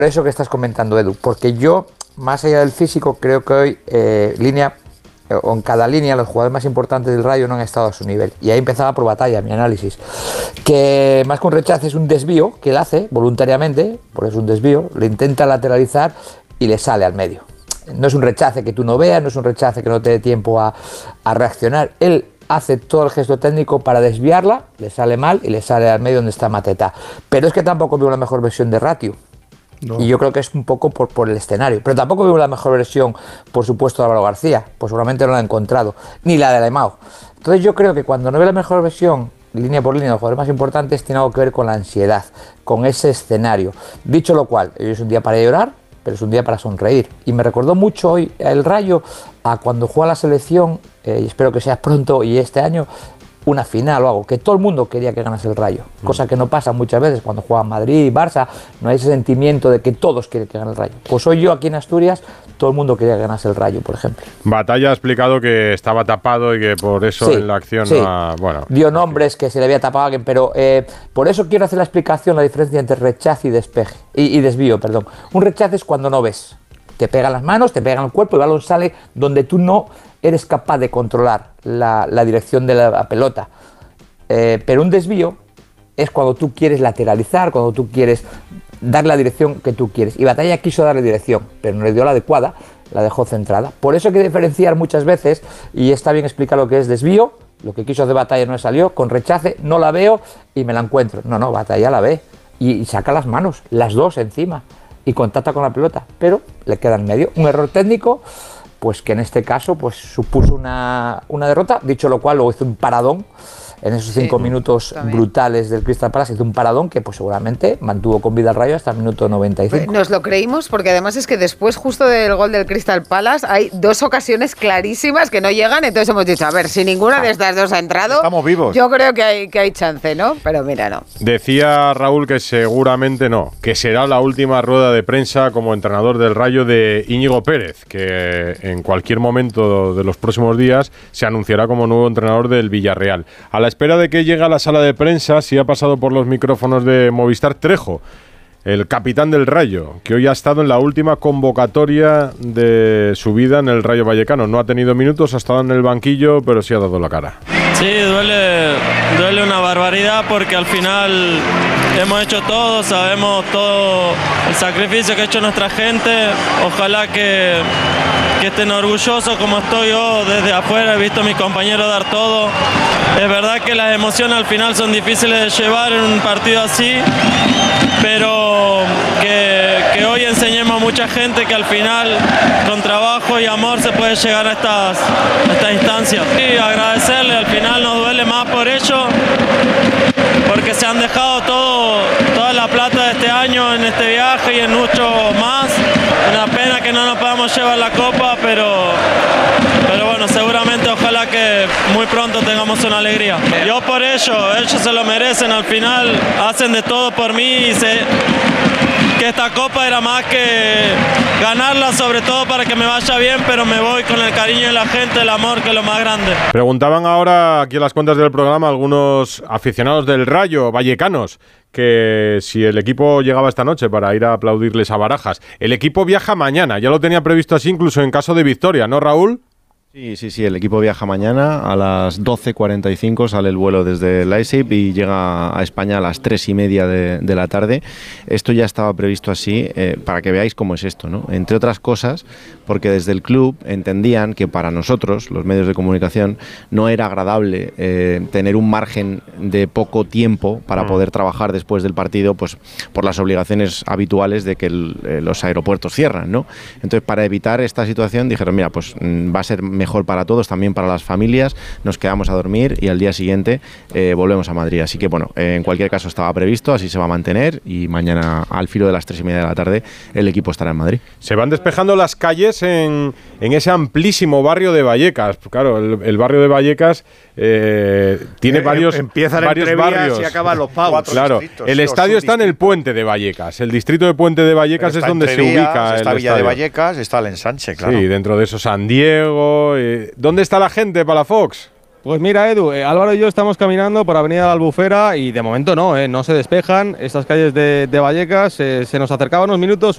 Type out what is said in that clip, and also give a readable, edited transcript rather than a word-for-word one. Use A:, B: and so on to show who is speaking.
A: eso que estás comentando, Edu, porque yo, más allá del físico, creo que hoy o en cada línea los jugadores más importantes del Rayo no han estado a su nivel. Y ahí empezaba por Batalla mi análisis. Que más que un rechazo es un desvío que él hace voluntariamente, por eso es un desvío, le intenta lateralizar y le sale al medio. No es un rechace que tú no veas, no es un rechace que no te dé tiempo a reaccionar. Él hace todo el gesto técnico para desviarla, le sale mal y le sale al medio donde está Mateta. Pero es que tampoco veo la mejor versión de Ratio. No. Y yo creo que es un poco por el escenario. Pero tampoco veo la mejor versión, por supuesto, de Álvaro García. Pues seguramente no la he encontrado. Ni la de Alemão. Entonces yo creo que cuando no veo la mejor versión, línea por línea, de los jugadores más importantes, tiene algo que ver con la ansiedad, con ese escenario. Dicho lo cual, hoy es un día para llorar, pero es un día para sonreír. Y me recordó mucho hoy el Rayo a cuando juega la selección, y espero que sea pronto y este año, una final o algo, que todo el mundo quería que ganase el Rayo, cosa que no pasa muchas veces cuando juegan Madrid y Barça, no hay ese sentimiento de que todos quieren que gane el Rayo. Pues hoy yo aquí en Asturias, todo el mundo quería que ganase el Rayo, por ejemplo.
B: Batalla ha explicado que estaba tapado y que por eso sí, en la acción
A: sí.
B: Dio
A: nombres que se le había tapado a alguien, pero por eso quiero hacer la explicación, la diferencia entre rechazo y despeje, y desvío, perdón. Un rechazo es cuando no ves, te pegan las manos, te pegan el cuerpo, el balón sale donde tú no eres capaz de controlar la dirección de la pelota. Pero un desvío es cuando tú quieres lateralizar, cuando tú quieres dar la dirección que tú quieres. Y Batalla quiso darle dirección, pero no le dio la adecuada, la dejó centrada. Por eso hay que diferenciar muchas veces, y está bien explicar lo que es desvío, lo que quiso hacer Batalla no le salió, con rechace no la veo y me la encuentro. No, Batalla la ve y saca las manos, las dos encima, y contacta con la pelota, pero le queda en medio. Un error técnico, pues que en este caso pues supuso una derrota, dicho lo cual luego hizo un paradón en esos 5 minutos brutales del Crystal Palace, hizo un paradón que pues seguramente mantuvo con vida al Rayo hasta el minuto 95.
C: Pues nos lo creímos porque además es que después justo del gol del Crystal Palace hay dos ocasiones clarísimas que no llegan, entonces hemos dicho, a ver, si ninguna de estas dos ha entrado,
D: estamos vivos.
C: Yo creo que hay chance, ¿no? Pero mira, no.
B: Decía Raúl que seguramente no, que será la última rueda de prensa como entrenador del Rayo de Íñigo Pérez, que en cualquier momento de los próximos días se anunciará como nuevo entrenador del Villarreal. A la espera de que llegue a la sala de prensa, sí ha pasado por los micrófonos de Movistar Trejo, el capitán del Rayo, que hoy ha estado en la última convocatoria de su vida en el Rayo Vallecano. No ha tenido minutos, ha estado en el banquillo, pero sí ha dado la cara.
E: Sí, duele una barbaridad porque al final hemos hecho todo, sabemos todo el sacrificio que ha hecho nuestra gente. Ojalá que estén orgullosos como estoy yo desde afuera, he visto a mis compañeros dar todo. Es verdad que las emociones al final son difíciles de llevar en un partido así, pero que hoy enseñemos a mucha gente que al final con trabajo y amor se puede llegar a estas instancias. Y agradecerle, al final nos duele más por ello, porque se han dejado toda la plata de este año en este viaje y en mucho más. Una pena que no nos podamos llevar la copa, pero bueno, seguramente ojalá que muy pronto tengamos una alegría. Yo por ellos se lo merecen, al final hacen de todo por mí y sé que esta copa era más que ganarla, sobre todo para que me vaya bien, pero me voy con el cariño de la gente, el amor, que es lo más grande.
B: Preguntaban ahora aquí en las cuentas del programa algunos aficionados del Rayo, vallecanos, que si el equipo llegaba esta noche para ir a aplaudirles a Barajas. El equipo viaja mañana, ya lo tenía previsto así incluso en caso de victoria, ¿no, Raúl?
F: Sí, el equipo viaja mañana a las 12:45, sale el vuelo desde Leipzig y llega a España a las 3:30 de la tarde. Esto ya estaba previsto así, para que veáis cómo es esto, ¿no? Entre otras cosas, porque desde el club entendían que para nosotros, los medios de comunicación, no era agradable tener un margen de poco tiempo para poder trabajar después del partido, pues por las obligaciones habituales de que los aeropuertos cierran, ¿no? Entonces, para evitar esta situación, dijeron, mira, pues va a ser mejor para todos, también para las familias, nos quedamos a dormir y al día siguiente volvemos a Madrid. Así que bueno, en cualquier caso estaba previsto, así se va a mantener y mañana al filo de las 3:30 de la tarde el equipo estará en Madrid.
B: Se van despejando las calles en ese amplísimo barrio de Vallecas. Claro, el barrio de Vallecas tiene varios barrios
D: y acaban los Pavos.
B: Claro, el estadio está en el Puente de Vallecas. El distrito de Puente de Vallecas es donde se ubica
D: está
B: el
D: Villa
B: estadio.
D: de Vallecas, está el ensanche, claro.
B: Sí, dentro de eso San Diego. ¿Dónde está la gente, Palafox?
G: Pues mira, Edu, Álvaro y yo estamos caminando por Avenida de la Albufera y de momento no se despejan estas calles de Vallecas. Se nos acercaban unos minutos